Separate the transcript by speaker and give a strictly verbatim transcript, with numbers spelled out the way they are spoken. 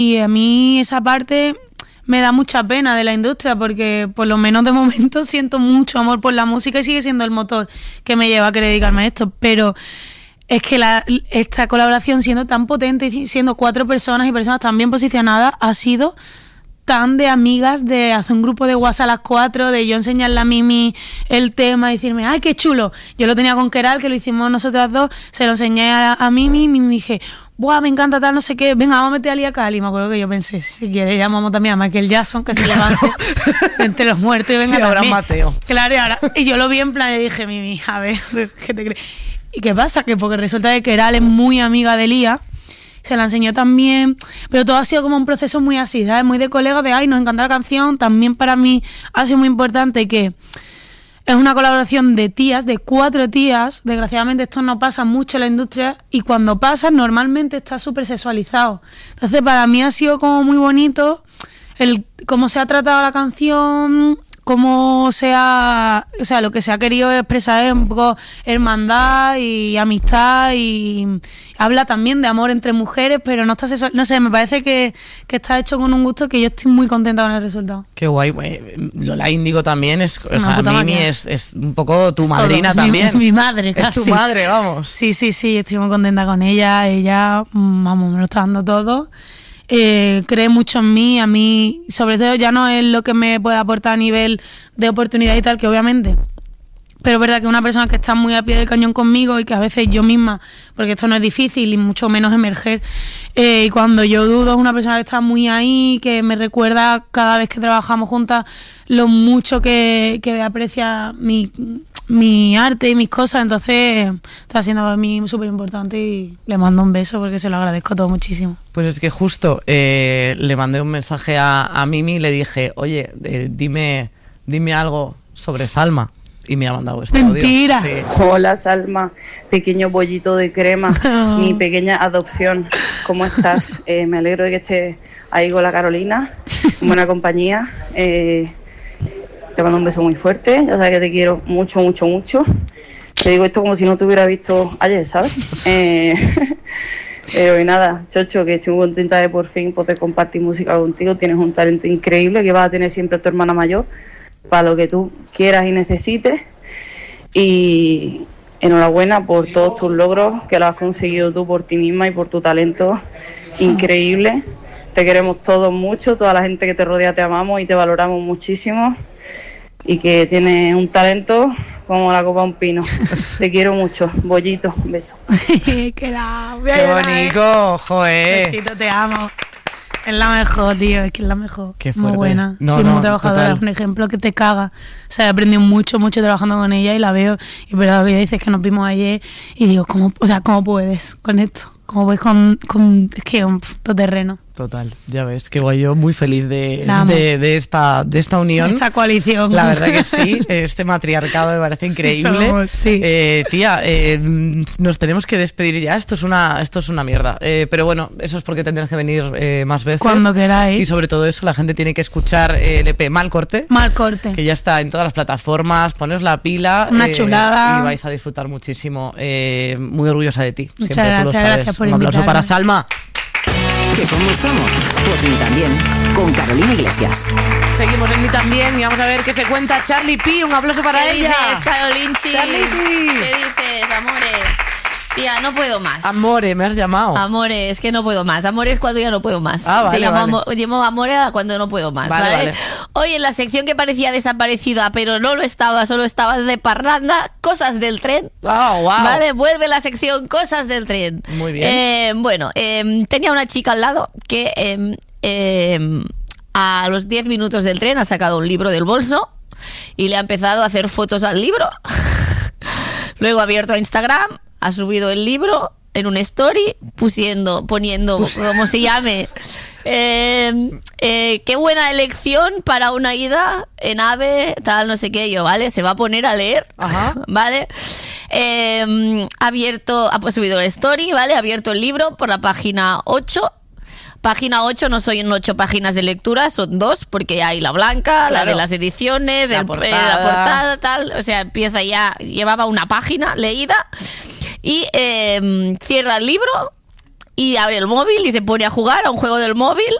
Speaker 1: Y a mí esa parte me da mucha pena de la industria porque por lo menos de momento siento mucho amor por la música y sigue siendo el motor que me lleva a querer dedicarme a esto, pero es que la, esta colaboración siendo tan potente y siendo cuatro personas y personas tan bien posicionadas ha sido tan de amigas, de hacer un grupo de WhatsApp a las cuatro, de yo enseñarle a Mimi el tema y decirme, ¡ay, qué chulo! Yo lo tenía con Keral, que lo hicimos nosotras dos, se lo enseñé a, a Mimi y Mimi dije, ¡buah, me encanta tal, no sé qué! Venga, vamos a meter a Lía Cali. Y me acuerdo que yo pensé, si quieres llamamos también a Michael Jackson, que se levante entre los muertos y venga
Speaker 2: y ahora
Speaker 1: también.
Speaker 2: Mateo.
Speaker 1: Claro, y ahora, y yo lo vi en plan y dije, Mimi, a ver, ¿qué te crees? ¿Y qué pasa? Que porque resulta que Keral es muy amiga de Lía, se la enseñó también, pero todo ha sido como un proceso muy así, ¿sabes? Muy de colega, de ay, nos encanta la canción. También para mí ha sido muy importante que es una colaboración de tías, de cuatro tías. Desgraciadamente esto no pasa mucho en la industria y cuando pasa normalmente está súper sexualizado. Entonces para mí ha sido como muy bonito el cómo se ha tratado la canción, cómo se ha, o sea, lo que se ha querido expresar es un poco hermandad y amistad y habla también de amor entre mujeres, pero no está sexual, no sé, me parece que, que está hecho con un gusto que yo estoy muy contenta con el resultado.
Speaker 2: Qué guay, Lola Índigo también es, o sea, Mimi es, es un poco tu
Speaker 1: es
Speaker 2: madrina
Speaker 1: todo,
Speaker 2: también.
Speaker 1: Es mi, es mi madre, casi.
Speaker 2: Es tu madre, vamos.
Speaker 1: Sí, sí, sí, estoy muy contenta con ella, ella, vamos, me lo está dando todo. Eh, cree mucho en mí, a mí, sobre todo ya no es lo que me puede aportar a nivel de oportunidad y tal, que obviamente, pero es verdad que una persona que está muy a pie del cañón conmigo y que a veces yo misma, porque esto no es difícil y mucho menos emerger, eh, y cuando yo dudo es una persona que está muy ahí, que me recuerda cada vez que trabajamos juntas lo mucho que, que aprecia mi... mi arte y mis cosas, entonces está siendo para mí súper importante y le mando un beso porque se lo agradezco todo muchísimo.
Speaker 2: Pues es que justo eh, le mandé un mensaje a, a Mimi y le dije, oye, eh, dime, dime algo sobre Salma. Y me ha mandado este
Speaker 1: Mentira.
Speaker 2: audio. Sí.
Speaker 3: Hola Salma, pequeño bollito de crema, oh. mi pequeña adopción. ¿Cómo estás? Eh, me alegro de que estés ahí con la Carolina, en buena compañía. Eh, Te mando un beso muy fuerte, ya sabes que te quiero mucho, mucho, mucho. Te digo esto como si no te hubiera visto ayer, ¿sabes? Eh, pero y nada, Chocho, que estoy muy contenta de por fin poder compartir música contigo. Tienes un talento increíble que vas a tener siempre a tu hermana mayor para lo que tú quieras y necesites. Y enhorabuena por todos tus logros, que lo has conseguido tú por ti misma y por tu talento increíble. Te queremos todos mucho, toda la gente que te rodea te amamos y te valoramos muchísimo. Y que tienes un talento como la copa de un pino. Te quiero mucho, bollito, un beso.
Speaker 1: Qué la voy a
Speaker 2: Qué
Speaker 1: llorar,
Speaker 2: bonito,
Speaker 1: ¿eh?
Speaker 2: joder.
Speaker 1: Besito, te amo. Es la mejor, tío, es que es la mejor.
Speaker 2: Qué
Speaker 1: muy
Speaker 2: fuerte.
Speaker 1: buena.
Speaker 2: No,
Speaker 1: y
Speaker 2: no,
Speaker 1: muy trabajadora,
Speaker 2: total.
Speaker 1: es un ejemplo que te caga. O sea, he aprendido mucho, mucho trabajando con ella y la veo. Y es verdad que ella dice que nos vimos ayer y digo, ¿cómo, o sea, ¿cómo puedes con esto? ¿Cómo puedes con, con es que un terreno?
Speaker 2: Total, ya ves, que guay, yo muy feliz de,
Speaker 1: La amo.
Speaker 2: de, de, esta, de esta unión.
Speaker 1: Esta coalición.
Speaker 2: La verdad que sí, este matriarcado me parece increíble.
Speaker 1: Sí somos, sí.
Speaker 2: Eh, tía, eh, nos tenemos que despedir ya, esto es una, esto es una mierda. Eh, pero bueno, eso es porque tendrás que venir eh, más veces.
Speaker 1: Cuando queráis.
Speaker 2: Y sobre todo eso, la gente tiene que escuchar el E P Mal Corte.
Speaker 1: Mal Corte.
Speaker 2: Que ya está en todas las plataformas, poneros la pila.
Speaker 1: Una
Speaker 2: eh,
Speaker 1: chulada.
Speaker 2: Y vais a disfrutar muchísimo. Eh, muy orgullosa de ti.
Speaker 1: Muchas
Speaker 2: Siempre
Speaker 1: gracias,
Speaker 2: tú lo sabes.
Speaker 1: gracias por
Speaker 2: Un aplauso
Speaker 1: invitarme.
Speaker 2: para Salma.
Speaker 4: ¿Que cómo estamos? Pues ni tan bien, con Carolina Iglesias.
Speaker 2: Seguimos en mí también y vamos a ver qué se cuenta Charlie P. Un aplauso para
Speaker 5: ¿Qué
Speaker 2: ella.
Speaker 5: dices, Carolinchi?
Speaker 2: Charlie P.
Speaker 5: ¿Qué dices, amores? Tía, no puedo más.
Speaker 2: Amore, me has llamado.
Speaker 5: Amore, es que no puedo más. Amore es cuando ya no puedo más.
Speaker 2: Ah, vale,
Speaker 5: Te llamo,
Speaker 2: vale.
Speaker 5: amo- llamo amore a cuando no puedo más.
Speaker 2: Vale,
Speaker 5: ¿vale?
Speaker 2: vale.
Speaker 5: Hoy en la sección que parecía desaparecida, pero no lo estaba, solo estaba de parranda, cosas del tren.
Speaker 2: Oh, wow.
Speaker 5: Vale, vuelve la sección cosas del tren.
Speaker 2: Muy bien.
Speaker 5: Eh, bueno, eh, tenía una chica al lado que eh, eh, a los diez minutos del tren ha sacado un libro del bolso y le ha empezado a hacer fotos al libro. Luego ha abierto a Instagram, ha subido el libro en un story, pusiendo, poniendo, como se llame, eh, eh, qué buena elección para una ida en AVE, tal, no sé qué, yo, ¿vale? Se va a poner a leer,
Speaker 2: Ajá.
Speaker 5: ¿vale? Eh, ha abierto, ha pues, subido el story, ¿vale? Ha abierto el libro por la página ocho. Página ocho, no son ocho páginas de lectura, son dos, porque hay la blanca,
Speaker 2: Claro.
Speaker 5: la de las ediciones,
Speaker 2: La
Speaker 5: el-
Speaker 2: portada.
Speaker 5: eh, la portada, tal, o sea, empieza ya, llevaba una página leída y eh, cierra el libro y abre el móvil y se pone a jugar a un juego del móvil